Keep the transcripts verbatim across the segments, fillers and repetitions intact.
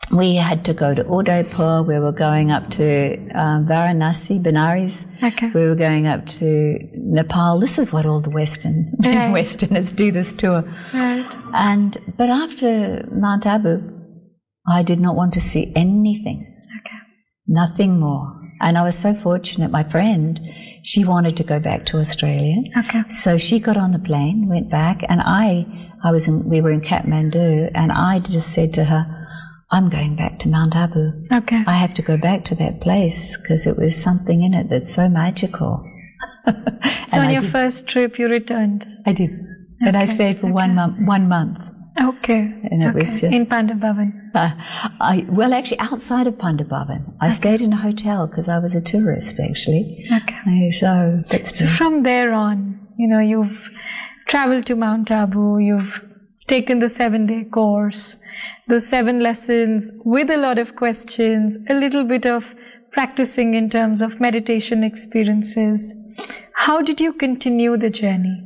we had to go to Udaipur. We were going up to um, Varanasi, Benares. Okay. We were going up to Nepal. This is what all the Western right. Westerners do, this tour. Right. And but after Mount Abu, I did not want to see anything. Okay. Nothing more. And I was so fortunate. My friend, she wanted to go back to Australia. Okay. So she got on the plane, went back, and I, I was in, we were in Kathmandu, and I just said to her, I'm going back to Mount Abu. Okay. I have to go back to that place because it was something in it that's so magical. So on I your did, first trip, you returned? I did. And okay. I stayed for okay. one month. One month. Okay. And it okay. was just in Pandavavan. Uh, I well, actually, outside of Pandavavan, I okay. stayed in a hotel because I was a tourist, actually. Okay. So that's so from there on, you know, you've traveled to Mount Abu. You've taken the seven-day course, those seven lessons with a lot of questions, a little bit of practicing in terms of meditation experiences. How did you continue the journey?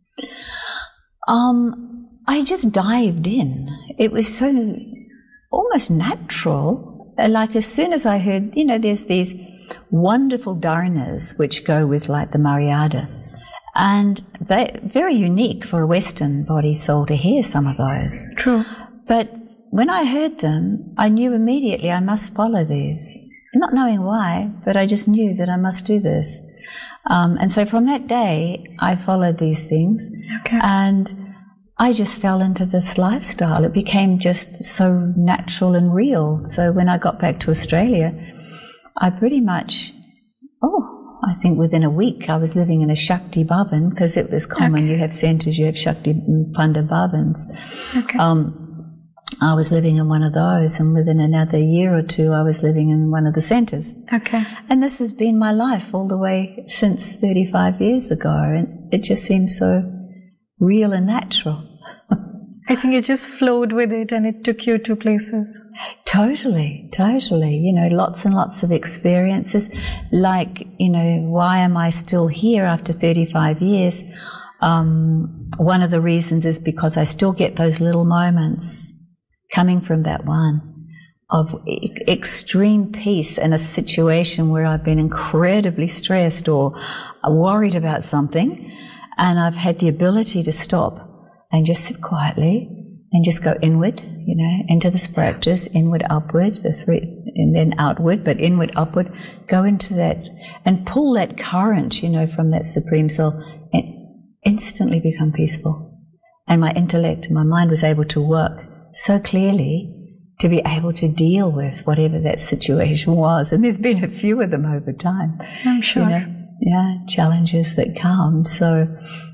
Um, I just dived in. It was so almost natural. Like as soon as I heard, you know, there's these wonderful dharanas which go with like the Maryada. And they're very unique for a Western body soul to hear some of those. True. But when I heard them, I knew immediately I must follow these. Not knowing why, but I just knew that I must do this. Um, and so from that day, I followed these things. Okay. And I just fell into this lifestyle. It became just so natural and real. So when I got back to Australia, I pretty much, oh, I think within a week I was living in a Shakti Bhavan because it was common. Okay. You have centres, you have Shakti Panda Bhavans. Okay. Um, I was living in one of those, and within another year or two I was living in one of the centres. Okay. And this has been my life all the way since thirty-five years ago. And it just seems so real and natural. I think you just flowed with it and it took you to places. Totally, totally. You know, lots and lots of experiences. Like, you know, why am I still here after thirty-five years? Um, one of the reasons is because I still get those little moments coming from that one of e- extreme peace in a situation where I've been incredibly stressed or worried about something, and I've had the ability to stop and just sit quietly and just go inward, you know, into this practice, inward, upward, the three, and then outward, but inward, upward, go into that and pull that current, you know, from that Supreme Soul and instantly become peaceful. And my intellect, my mind was able to work so clearly to be able to deal with whatever that situation was. And there's been a few of them over time. I'm sure. You know, yeah, challenges that come. So,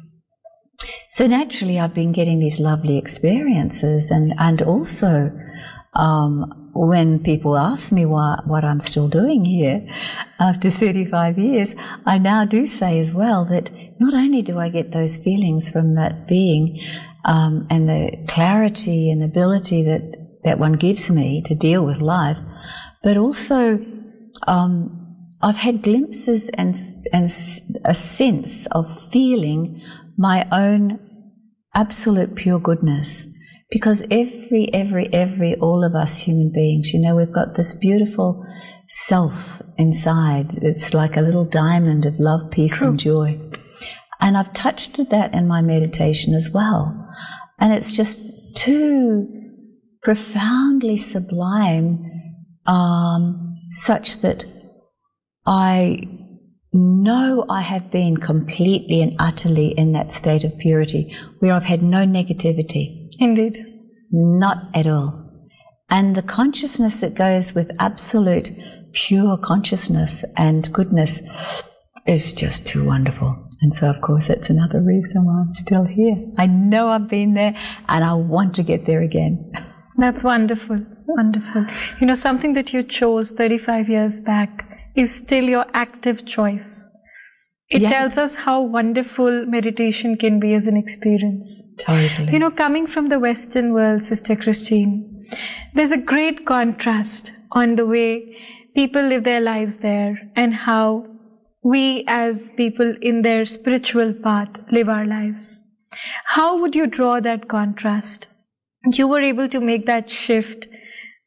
so naturally I've been getting these lovely experiences, and, and also, um, when people ask me why, what I'm still doing here after thirty-five years, I now do say as well that not only do I get those feelings from that being, um, and the clarity and ability that, that one gives me to deal with life, but also, um, I've had glimpses and, and a sense of feeling my own absolute pure goodness. Because every, every, every, all of us human beings, you know, we've got this beautiful self inside. It's like a little diamond of love, peace, True. And joy. And I've touched that in my meditation as well. And it's just too profoundly sublime, um, such that I know I have been completely and utterly in that state of purity where I've had no negativity. Indeed. Not at all. And the consciousness that goes with absolute pure consciousness and goodness is just too wonderful. And so, of course, that's another reason why I'm still here. I know I've been there and I want to get there again. That's wonderful. Wonderful. You know, something that you chose thirty-five years back is still your active choice. It yes. tells us how wonderful meditation can be as an experience. Totally. You know, coming from the Western world, Sister Christine, there's a great contrast on the way people live their lives there and how we as people in their spiritual path live our lives. How would you draw that contrast? You were able to make that shift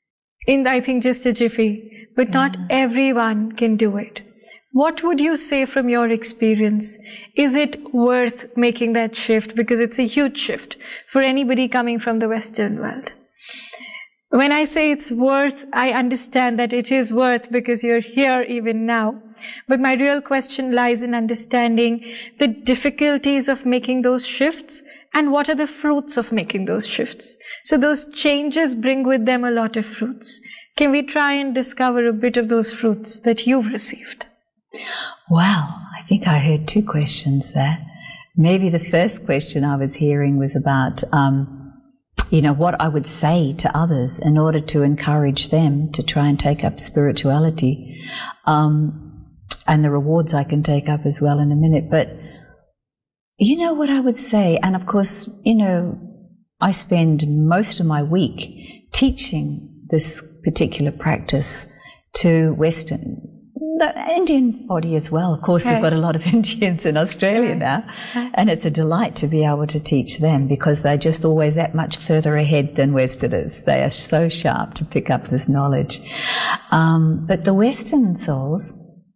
in, I think, just a jiffy, but yeah. not everyone can do it. What would you say from your experience? Is it worth making that shift? Because it's a huge shift for anybody coming from the Western world. When I say it's worth, I understand that it is worth because you're here even now. But my real question lies in understanding the difficulties of making those shifts and what are the fruits of making those shifts. So those changes bring with them a lot of fruits. Can we try and discover a bit of those fruits that you've received? Wow, I think I heard two questions there. Maybe the first question I was hearing was about, um, you know, what I would say to others in order to encourage them to try and take up spirituality, um, and the rewards I can take up as well in a minute. But you know what I would say, and of course, you know, I spend most of my week teaching this particular practice to Western, the Indian body as well. Of course, okay. We've got a lot of Indians in Australia now, and it's a delight to be able to teach them because they're just always that much further ahead than Westerners. They are so sharp to pick up this knowledge. Um, but the Western souls,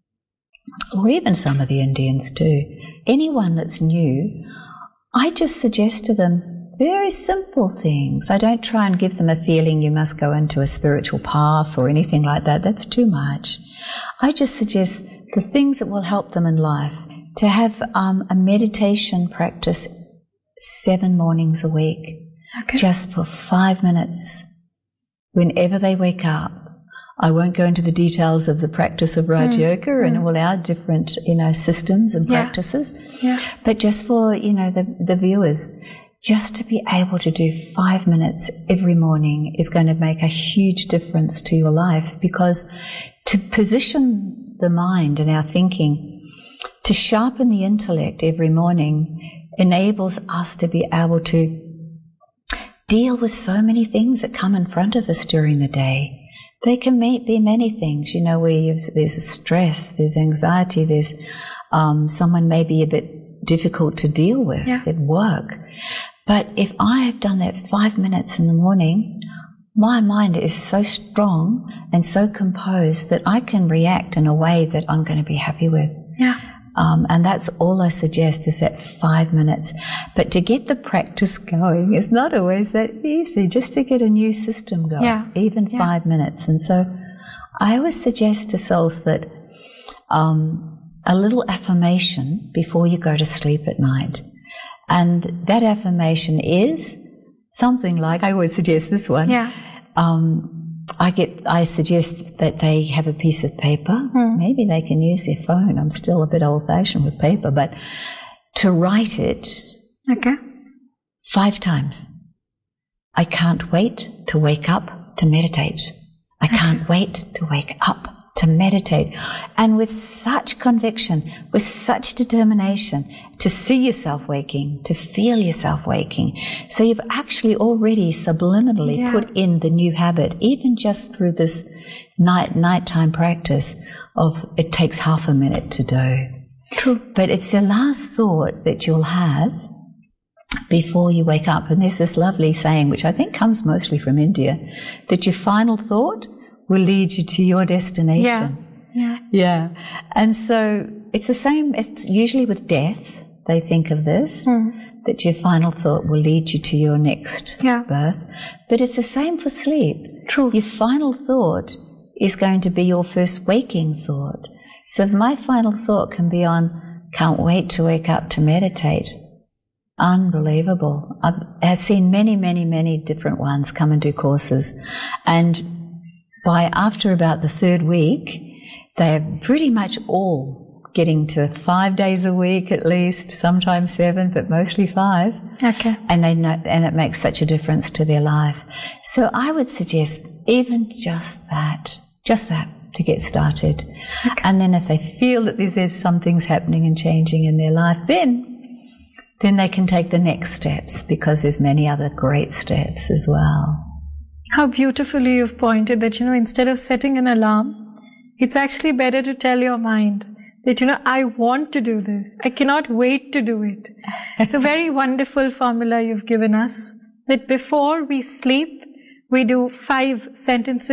or even some of the Indians too, anyone that's new, I just suggest to them very simple things. I don't try and give them a feeling you must go into a spiritual path or anything like that. That's too much. I just suggest the things that will help them in life, to have um, a meditation practice seven mornings a week, okay. just for five minutes, whenever they wake up. I won't go into the details of the practice of Raj Yoga mm, and mm. all our different, you know, systems and yeah. practices, yeah. but just for, you know, the, the viewers, just to be able to do five minutes every morning is going to make a huge difference to your life, because to position the mind and our thinking, to sharpen the intellect every morning enables us to be able to deal with so many things that come in front of us during the day. They can be many things, you know, where there's stress, there's anxiety, there's um, someone may be a bit difficult to deal with yeah. at work. But if I have done that five minutes in the morning, my mind is so strong and so composed that I can react in a way that I'm going to be happy with. Yeah. Um, and that's all I suggest, is that five minutes. But to get the practice going is not always that easy, just to get a new system going, yeah. even yeah. five minutes. And so I always suggest to souls that um, a little affirmation before you go to sleep at night. And that affirmation is something like, I always suggest this one. Yeah. Um, I get, I suggest that they have a piece of paper. Mm. Maybe they can use their phone. I'm still a bit old-fashioned with paper, but to write it okay. five times. I can't wait to wake up to meditate. I okay. can't wait to wake up to meditate. And with such conviction, with such determination, to see yourself waking, to feel yourself waking. So you've actually already subliminally yeah. put in the new habit, even just through this night nighttime practice of it takes half a minute to do. True. But it's the last thought that you'll have before you wake up. And there's this lovely saying, which I think comes mostly from India, that your final thought will lead you to your destination. Yeah. Yeah. Yeah. And so it's the same, it's usually with death, they think of this, mm. that your final thought will lead you to your next yeah. birth. But it's the same for sleep. True. Your final thought is going to be your first waking thought. So if my final thought can be on, can't wait to wake up to meditate. Unbelievable. I've, I've seen many, many, many different ones come and do courses. And by after about the third week, they're pretty much all getting to five days a week at least, sometimes seven, but mostly five. Okay. And they know, and it makes such a difference to their life. So I would suggest even just that, just that to get started. Okay. And then if they feel that there's, there's some things happening and changing in their life, then then they can take the next steps, because there's many other great steps as well. How beautifully you've pointed that, you know, instead of setting an alarm, it's actually better to tell your mind that, you know, I want to do this. I cannot wait to do it. It's a very wonderful formula you've given us, that before we sleep, we do five sentences